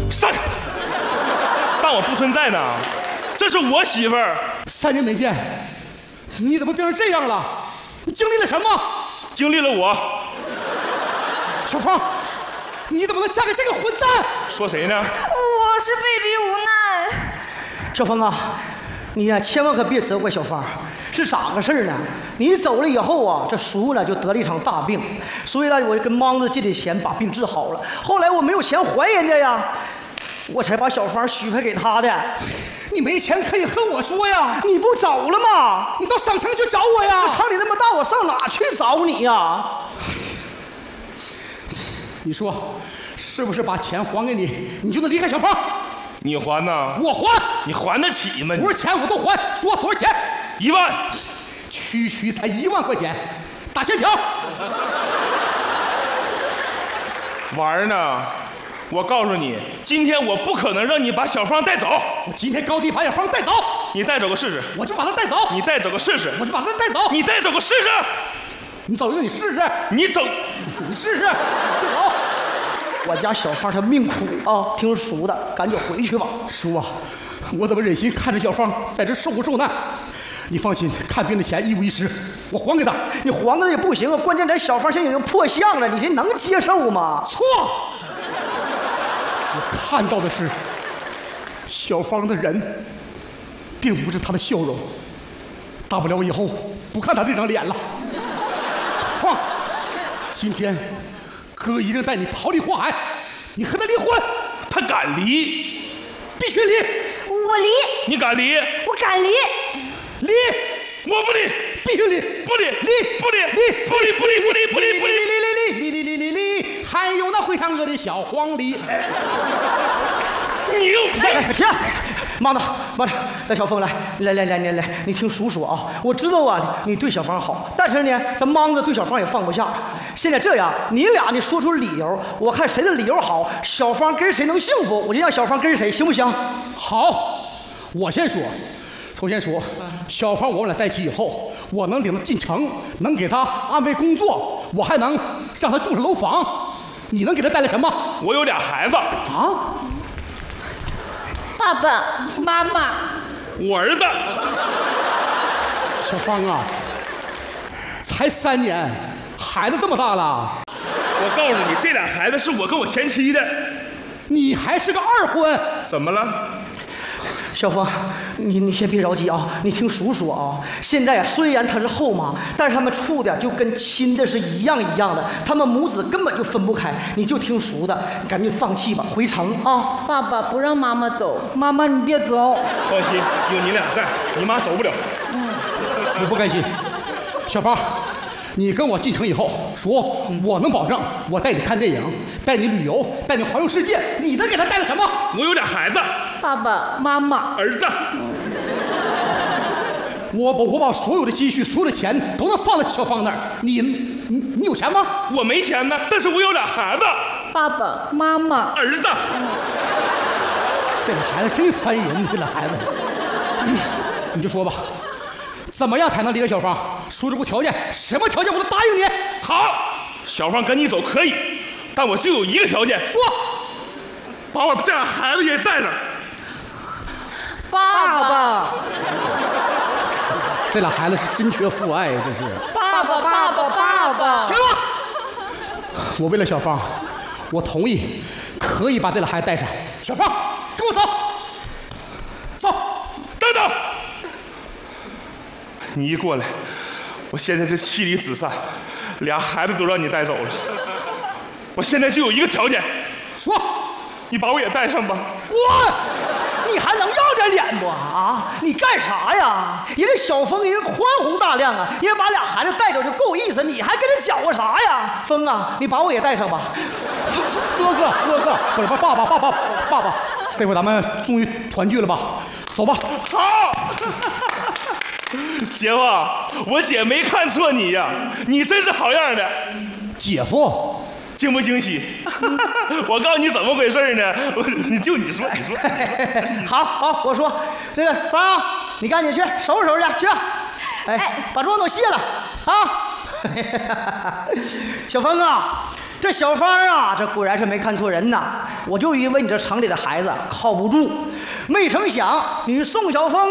散开！当我不存在呢？这是我媳妇儿。 3年没见，你怎么变成这样了？你经历了什么？ 经历了我。 小芳，你怎么能嫁给这个混蛋？ 说谁呢？ 我是被逼无奈。 小芳啊，你呀千万可别责怪小芳，是咋个事儿呢？你走了以后啊，这叔呢就得了一场大病，所以呢我就跟莽子借的钱把病治好了。后来我没有钱还人家呀，我才把小芳许配给他的。 你没钱可以和我说呀， 你不走了吗？ 你到商城去找我呀。 厂里那么大，我上哪去找你呀？ 你说是不是把钱还给你，你就能离开小芳？ 你还呢？ 我还。 你还得起吗？ 多少钱我都还。说多少钱 ？1万。 区才1万块钱，打欠条。 玩呢？我告诉你，今天我不可能让你把小芳带走。 我今天高低把小芳带走。 你带走个试试。 我就把她带走。 你带走个试试。 我就把她带走。 你带走个试试。 你走一个，你试试。 你走， 你试试。走。 我家小芳她命苦啊，听叔的，赶紧回去吧。 叔啊，我怎么忍心看着小芳在这受苦受难？你放心，看病的钱一五一十，我还给她。 你还给她也不行啊，关键咱小芳现在已经破相了，你这能接受吗？ 错。我看到的是小芳的人，并不是她的笑容。大不了我以后不看她这张脸了。放，今天哥一定带你逃离火海，你和他离婚。 他敢离？ 必须离。 我离。 你敢离？ 我敢离。 离。 我不离。 必须离。 不离。 离。 不离。 离。 不离。不离。不离。不离。不离。 离。还有那会唱歌的小黄鹂。 你又停！妈的，带小凤来，你听叔说啊，我知道啊，你对小芳好，但是呢，咱莽子对小芳也放不下。现在这样，你俩呢说出理由，我看谁的理由好，小芳跟谁能幸福，我就让小芳跟谁，行不行？ 好，我先说。首先说，小芳我俩在一起以后，我能领她进城，能给她安排工作，我还能让她住上楼房。你能给她带来什么？ 我有俩孩子啊。 爸爸妈妈， 我儿子。 小芳啊，才3年，孩子这么大了。 我告诉你，这俩孩子是我跟我前妻的。 你还是个二婚。 怎么了？ 小芳，你先别着急啊，你听叔说啊。现在啊，虽然他是后妈，但是他们处的就跟亲的是一样的，他们母子根本就分不开。你就听叔的，赶紧放弃吧，回城啊！ 爸爸不让妈妈走，妈妈你别走。 放心，有你俩在，你妈走不了。 我不甘心，小芳，你跟我进城以后，说我能保证，我带你看电影，带你旅游，带你环游世界。你能给他带来什么？ 我有俩孩子。 爸爸妈妈， 儿子。 我把所有的积蓄、所有的钱都能放在小芳那儿。你有钱吗？ 我没钱呢，但是我有俩孩子。 爸爸妈妈， 儿子。 这个孩子真烦人，这俩孩子。你就说吧，怎么样才能离开小芳？说出个条件，什么条件我都答应你。 好，小芳跟你走可以，但我就有一个条件。 说， 把我这俩孩子也带上。 爸爸， 这俩孩子是真缺父爱呀，这是。 爸爸。 行了，我为了小芳，我同意，可以把这俩孩子带上。小芳，跟我走。走。 等等。你一过来，我现在是妻离子散，俩孩子都让你带走了。我现在就有一个条件。 说， 你把我也带上吧。 滚！你还能要点脸不啊？你干啥呀？人家小峰人宽宏大量啊，人家把俩孩子带走就够意思，你还跟他搅和啥呀？峰啊，你把我也带上吧。 哥，不是爸爸，这回咱们终于团聚了吧？走吧。 好。姐夫，我姐没看错你呀，你真是好样的。 姐夫。 惊不惊喜？我告诉你怎么回事呢？你说。 好，我说，那个芳，你赶紧去收拾去，哎，把妆都卸了啊！小芳啊， 这小芳啊，这果然是没看错人呐！我就以为你这城里的孩子靠不住，没成想你宋晓峰